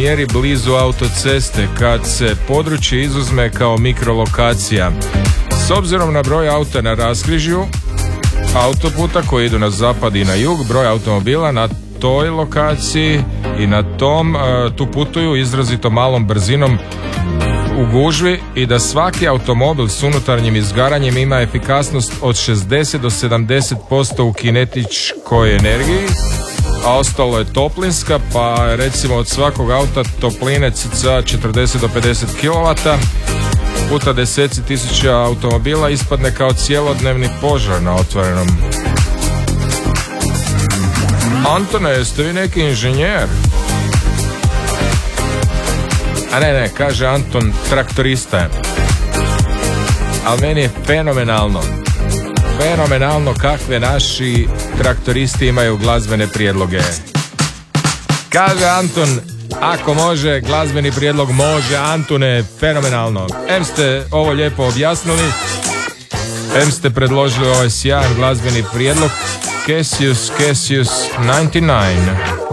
mjeri blizu autoceste kad se područje izuzme kao mikrolokacija. S obzirom na broj auta na raskrižju autoputa koji idu na zapad i na jug, broj automobila na toj lokaciji i na tu putuju izrazito malom brzinom u gužvi i da svaki automobil s unutarnjim izgaranjem ima efikasnost od 60 do 70% u kinetičkoj energiji, a ostalo je toplinska, pa recimo od svakog auta topline cca 40 do 50 kW puta deseci tisuća automobila ispadne kao cijelodnevni požar na otvorenom. Antone, jeste vi neki inženjer? A ne, kaže Anton, traktorista je. Ali meni je fenomenalno kakve naši traktoristi imaju glazbene prijedloge. Kaže Anton, ako može, glazbeni prijedlog može, Antune, fenomenalno. Em ste ovo lijepo objasnili, em ste predložili ovaj sjajan glazbeni prijedlog, Cassius 99.